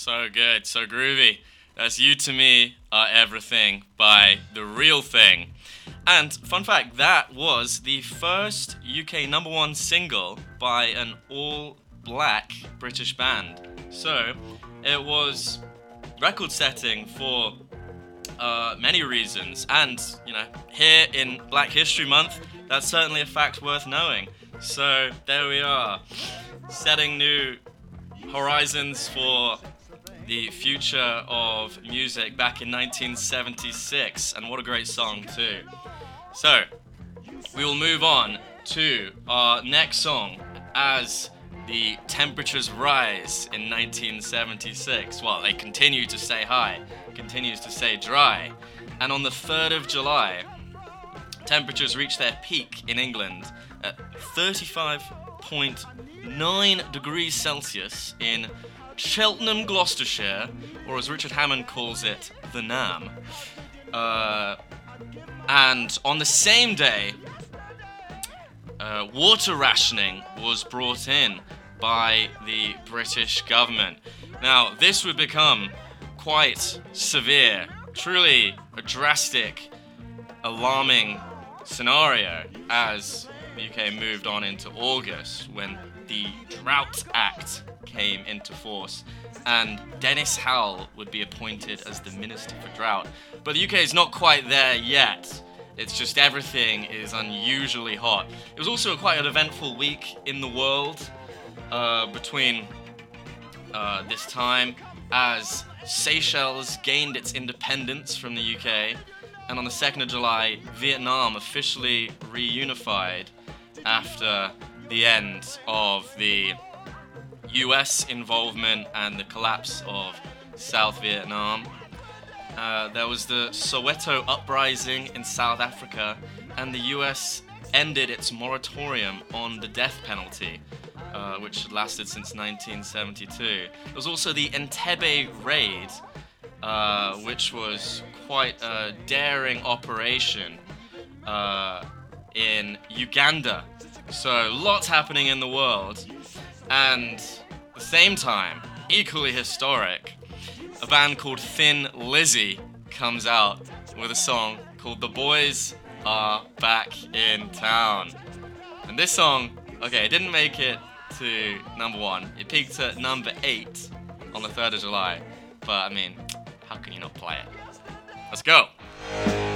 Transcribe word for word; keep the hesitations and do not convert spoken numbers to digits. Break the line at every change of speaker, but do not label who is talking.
So good, so groovy. That's You to Me Are Everything by The Real Thing. And fun fact, that was the first U K number one single by an all-black British band. So it was record-setting for uh, many reasons. And, you know, here in Black History Month, that's certainly a fact worth knowing. So there we are, setting new horizons for the future of music back in nineteen seventy-six, and what a great song too. So, we will move on to our next song as the temperatures rise in nineteen seventy-six. Well, they continue to stay high, continues to stay dry, and on the third of July, temperatures reach their peak in England at thirty-five point nine degrees Celsius in Cheltenham, Gloucestershire, or as Richard Hammond calls it, the Nam. Uh, and on the same day, uh, water rationing was brought in by the British government. Now, this would become quite severe, truly a drastic, alarming scenario as the U K moved on into August, when the Drought Act came into force, and Dennis Howell would be appointed as the Minister for Drought. But the U K is not quite there yet. It's just everything is unusually hot. It was also quite an eventful week in the world uh, between uh, this time, as Seychelles gained its independence from the U K, and on the second of July, Vietnam officially reunified after the end of the U S involvement and the collapse of South Vietnam. Uh, there was the Soweto uprising in South Africa, and the U S ended its moratorium on the death penalty, uh, which had lasted since nineteen seventy-two. There was also the Entebbe raid, uh, which was quite a daring operation uh, in Uganda. So lots happening in the world. And at the same time, equally historic, a band called Thin Lizzy comes out with a song called The Boys Are Back in Town. And this song, okay, it didn't make it to number one. It peaked at number eight on the third of July. But I mean, how can you not play it? Let's go!